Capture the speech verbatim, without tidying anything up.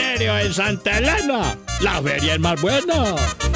serio, en Santa Elena, la feria es más buena.